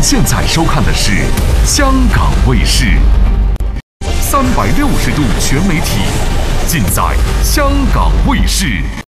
现在收看的是香港卫视360度全媒体，尽在香港卫视。